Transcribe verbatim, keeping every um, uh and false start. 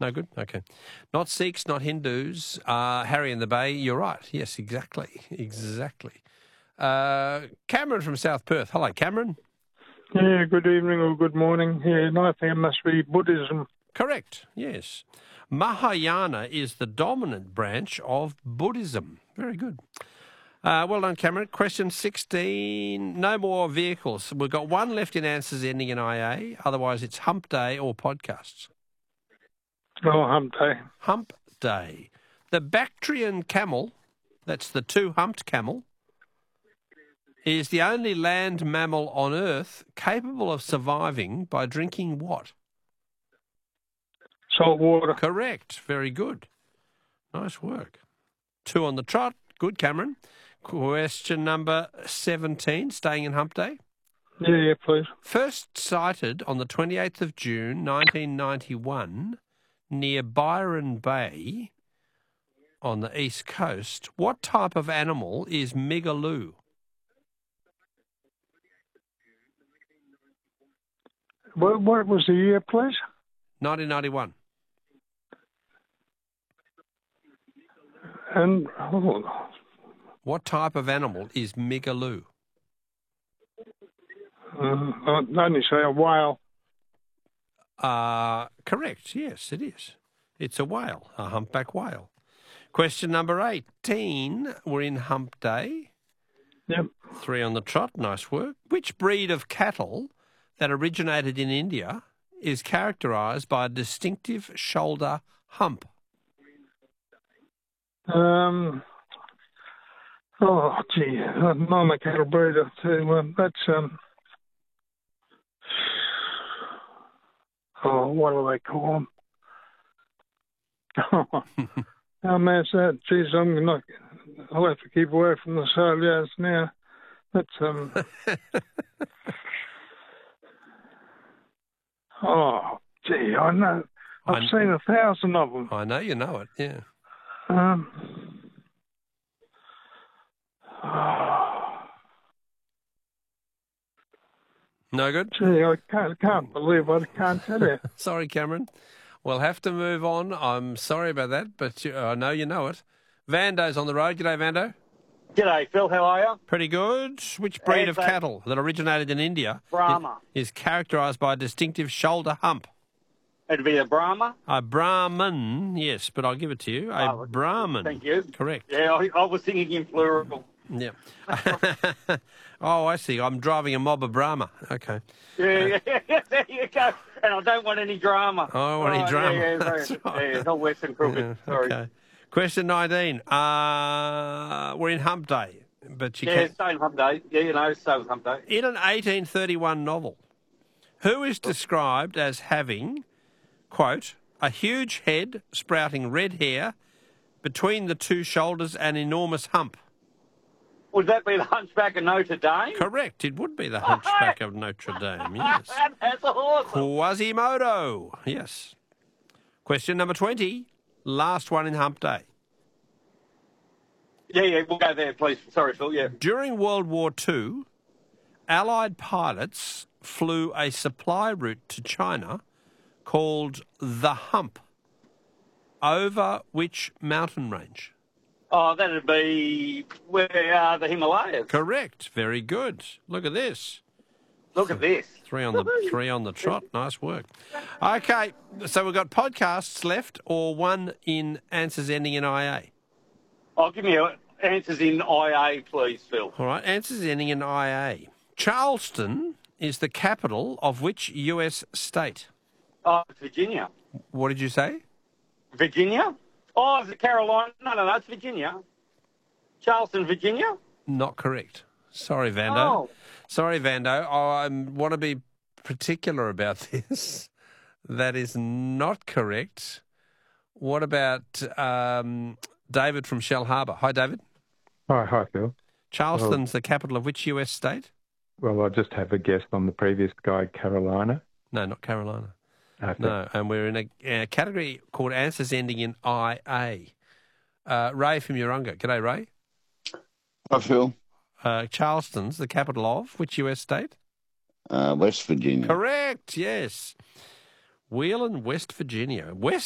No good? Okay. Not Sikhs, not Hindus. Uh, Harry and the Bay, you're right. Yes, exactly. Exactly. Uh, Cameron from South Perth. Hello, Cameron. Yeah, good evening or good morning. Yeah, and I think it must be Buddhism. Correct, yes. Mahayana is the dominant branch of Buddhism. Very good. Uh, well done, Cameron. Question sixteen. No more vehicles. We've got one left in answers ending in I A. Otherwise, it's Hump Day or podcasts. Oh, hump day. Hump Day. The Bactrian camel, that's the two-humped camel, is the only land mammal on Earth capable of surviving by drinking what? Salt water. Correct. Very good. Nice work. Two on the trot. Good, Cameron. Question number seventeen, staying in Hump Day. Yeah, yeah, please. First sighted on the twenty-eighth of June, nineteen ninety-one, near Byron Bay on the east coast, what type of animal is Migaloo? What, what was the year, please? nineteen ninety-one. And oh, What type of animal is Migaloo? uh, I'd only say a whale. Uh, correct, yes, it is. It's a whale, a humpback whale. Question number eighteen. We're in Hump Day. Yep. Three on the trot, nice work. Which breed of cattle that originated in India is characterised by a distinctive shoulder hump? Um. Oh, gee, I'm a cattle breeder too. Um, that's um. Oh, what do they call them? How man's that? Geez, I'm not. I'll have to keep away from the Australians now. That's um. Oh, gee, I know. I've I- seen a thousand of them. I know you know it, yeah. Um. Oh, No good? gee, I can't, can't believe I can't tell you. Sorry, Cameron. We'll have to move on. I'm sorry about that, but you, I know you know it. Vando's on the road. G'day, Vando. G'day, Phil. How are you? Pretty good. Which breed of Hey, mate. cattle that originated in India Brahma. is characterised by a distinctive shoulder hump? It'd be a Brahma. A Brahman, yes, but I'll give it to you. A Oh, Brahman. Thank you. Correct. Yeah, I, I was thinking in plural. Yeah. Oh, I see. I'm driving a mob of Brahma. Okay. Yeah, yeah, there you go. And I don't want any drama. I don't want any Oh, drama. Yeah, yeah, That's very- right. yeah, not Western Crooked. Yeah, Sorry. okay. Question nineteen. Uh, we're in Hump Day, but you Yeah, can same hump day. Yeah, you know, same hump day. in an eighteen thirty-one novel, who is described as having, quote, a huge head sprouting red hair between the two shoulders and enormous hump? Would that be the Hunchback of Notre Dame? Correct. It would be the Hunchback of Notre Dame. Yes. That's awesome. Quasimodo. Yes. Question number twenty. Last one in Hump Day. Yeah, yeah, we'll go there, please. Sorry, Phil, yeah. During World War Two, Allied pilots flew a supply route to China called the Hump. Over which mountain range? Oh, that'd be where uh, the Himalayas. Correct. Very good. Look at this. Look at this. Three on the three on the trot. Nice work. Okay, so we've got podcasts left, or one in answers ending in I A. I'll give me a- answers in I A, please, Phil. All right, answers ending in I A. Charleston is the capital of which U S state? Oh, it's Virginia. What did you say? Virginia? Oh, is it Carolina? No, no, no, it's Virginia. Charleston, Virginia? Not correct. Sorry, Vando. Oh. Sorry, Vando. I want to be particular about this. That is not correct. What about um, David from Shell Harbour? Hi, David. Hi, hi, Phil. Charleston's the capital of which U S state? Well, I just have a guess on the previous guy, Carolina. No, not Carolina. Okay. No, and we're in a, a category called answers ending in I A. Uh, Ray from Urunga. G'day, Ray. Hi, Phil. Uh, Charleston's the capital of which U S state? Uh, West Virginia. Correct, yes. Wheeling, West Virginia. West